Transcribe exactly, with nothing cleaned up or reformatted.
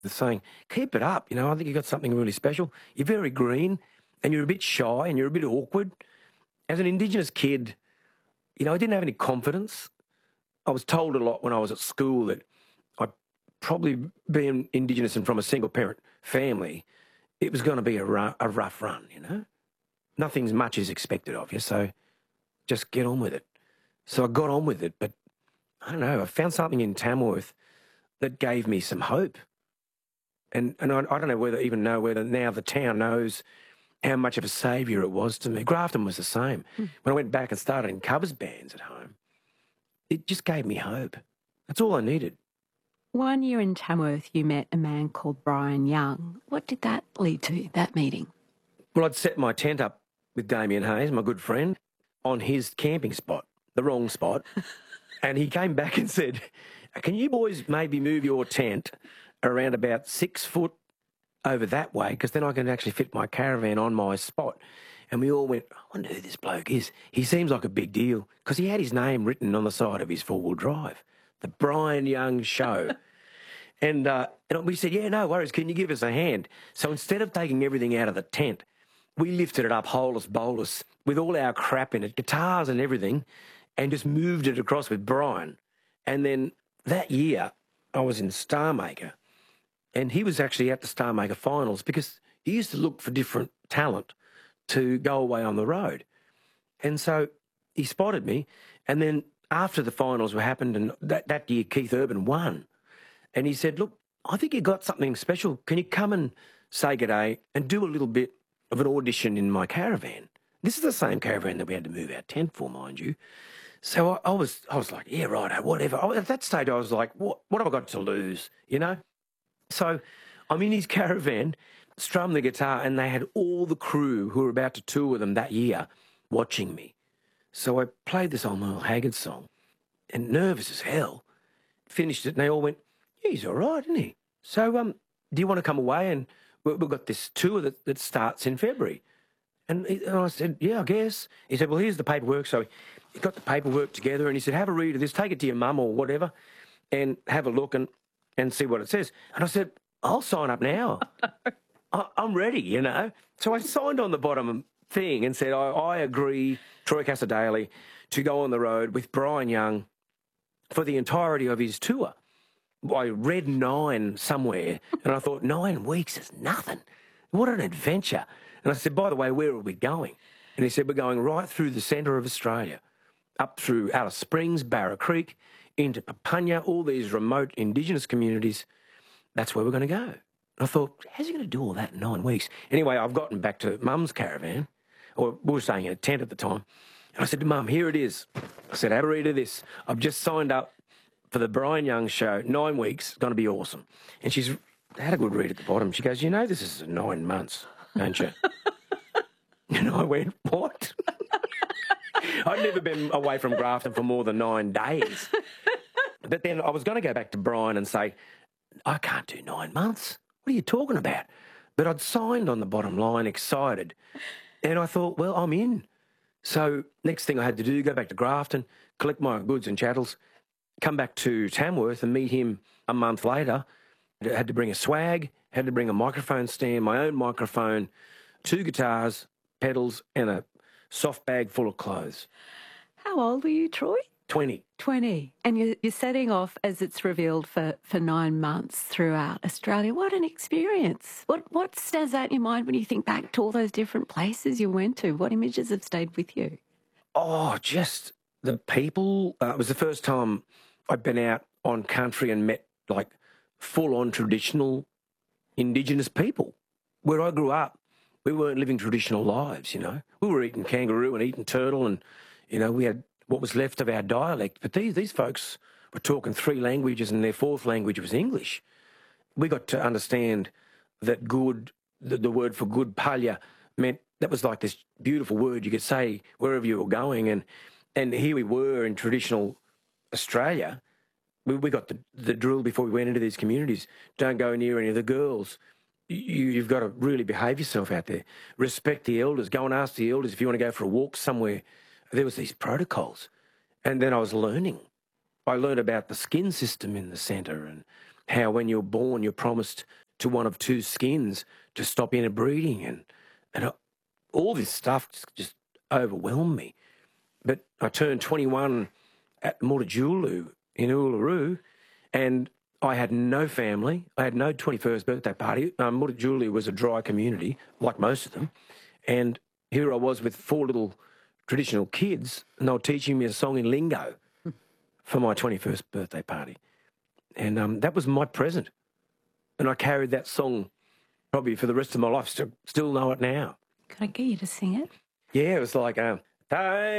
They're saying, keep it up. You know, I think you've got something really special. You're very green and you're a bit shy and you're a bit awkward. As an Indigenous kid, you know, I didn't have any confidence. I was told a lot when I was at school that I probably being Indigenous and from a single parent family, it was going to be a, ru- a rough run, you know. Nothing's much is expected of you, so just get on with it. So I got on with it, but I don't know, I found something in Tamworth that gave me some hope. And and I, I don't know whether even know whether now the town knows how much of a saviour it was to me. Grafton was the same. Mm. When I went back and started in covers bands at home, it just gave me hope. That's all I needed. One year in Tamworth, you met a man called Brian Young. What did that lead to, that meeting? Well, I'd set my tent up with Damien Hayes, my good friend, on his camping spot, the wrong spot. And he came back and said, can you boys maybe move your tent around about six foot over that way, because then I can actually fit my caravan on my spot. And we all went, I wonder who this bloke is. He seems like a big deal, because he had his name written on the side of his four-wheel drive, the Brian Young Show. and, uh, and we said, yeah, no worries, can you give us a hand? So instead of taking everything out of the tent, we lifted it up holus bolus with all our crap in it, guitars and everything, and just moved it across with Brian. And then that year, I was in Star Maker, and he was actually at the Star Maker finals because he used to look for different talent to go away on the road. And so he spotted me. And then after the finals were happened, and that, that year Keith Urban won. And he said, look, I think you got something special. Can you come and say good day and do a little bit of an audition in my caravan? This is the same caravan that we had to move our tent for, mind you. So I, I was I was like, yeah, right, whatever. I, at that stage, I was like, what, what have I got to lose, you know? So I'm in his caravan, strum the guitar, and they had all the crew who were about to tour with them that year watching me. So I played this old Merle Haggard song, and nervous as hell, finished it, and they all went, yeah, he's all right, isn't he? So um, do you want to come away? And we- we've got this tour that, that starts in February. And, he, and I said, yeah, I guess. He said, well, here's the paperwork. So he got the paperwork together, and he said, have a read of this, take it to your mum or whatever, and have a look and, and see what it says. And I said, I'll sign up now. I, I'm ready, you know. So I signed on the bottom thing and said, I, I agree, Troy Cassar-Daley, to go on the road with Brian Young for the entirety of his tour. I read nine somewhere, and I thought, nine weeks is nothing. What an adventure. And I said, by the way, where are we going? And he said, we're going right through the centre of Australia, up through Alice Springs, Barra Creek, into Papunya, all these remote Indigenous communities. That's where we're going to go. And I thought, how's he going to do all that in nine weeks? Anyway, I've gotten back to Mum's caravan, or we were staying in a tent at the time, and I said to Mum, here it is. I said, have a read of this. I've just signed up for the Brian Young Show, nine weeks, it's going to be awesome. And she's had a good read at the bottom. She goes, you know this is nine months, don't you? And I went, what? I'd never been away from Grafton for more than nine days. But then I was going to go back to Brian and say, I can't do nine months. What are you talking about? But I'd signed on the bottom line, excited. And I thought, well, I'm in. So next thing I had to do, go back to Grafton, collect my goods and chattels, come back to Tamworth and meet him a month later. I had to bring a swag, had to bring a microphone stand, my own microphone, two guitars, pedals, and a soft bag full of clothes. How old were you, Troy? twenty. twenty. And you're, you're setting off, as it's revealed, for, for nine months throughout Australia. What an experience. What, what stands out in your mind when you think back to all those different places you went to? What images have stayed with you? Oh, just the people. Uh, it was the first time I'd been out on country and met, like, full-on traditional Indigenous people. Where I grew up, we weren't living traditional lives, you know. We were eating kangaroo and eating turtle, and, you know, we had what was left of our dialect. But these, these folks were talking three languages, and their fourth language was English. We got to understand that good, the, the word for good, palya, meant that was like this beautiful word you could say wherever you were going. And, and here we were in traditional Australia. We, we got the, the drill before we went into these communities. Don't go near any of the girls. You, you've got to really behave yourself out there. Respect the elders. Go and ask the elders if you want to go for a walk somewhere. There was these protocols. And then I was learning. I learned about the skin system in the centre and how when you're born you're promised to one of two skins to stop interbreeding, and and I, all this stuff just, just overwhelmed me. But I turned twenty-one at Mutijulu in Uluru, and I had no family. I had no twenty-first birthday party. Um, Mutijulu was a dry community, like most of them, and here I was with four little traditional kids, and they were teaching me a song in lingo for my twenty-first birthday party. And um, that was my present. And I carried that song probably for the rest of my life. Still, still know it now. Can I get you to sing it? Yeah, it was like, um,